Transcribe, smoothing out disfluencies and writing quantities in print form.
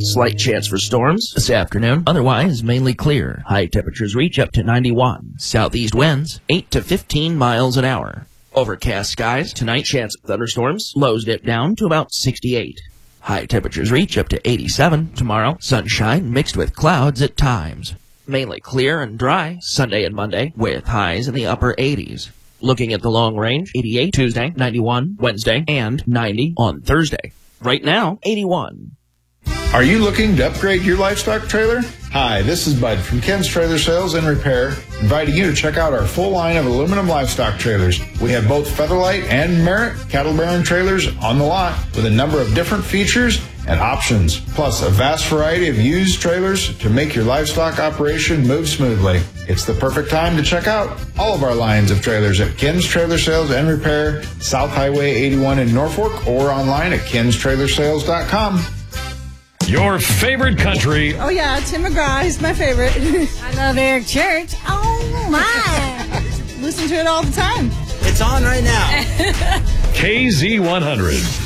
Slight chance for storms this afternoon. Otherwise, mainly clear. High temperatures reach up to 91. Southeast winds, 8 to 15 miles an hour. Overcast skies. Tonight, chance of thunderstorms. Lows dip down to about 68. High temperatures reach up to 87. Tomorrow, sunshine mixed with clouds at times. Mainly clear and dry Sunday and Monday, with highs in the upper 80s. Looking at the long range, 88 Tuesday, 91 Wednesday, and 90 on Thursday. Right now, 81. Are you looking to upgrade your livestock trailer? Hi, this is Bud from Ken's Trailer Sales and Repair, inviting you to check out our full line of aluminum livestock trailers. We have both Featherlight and Merit cattle bearing trailers on the lot with a number of different features and options, plus a vast variety of used trailers to make your livestock operation move smoothly. It's the perfect time to check out all of our lines of trailers at Ken's Trailer Sales and Repair, South Highway 81 in Norfolk, or online at kenstrailersales.com. Your favorite country. Oh, yeah, Tim McGraw. He's my favorite. I love Eric Church. Oh, my. Listen to it all the time. It's on right now. KZ100.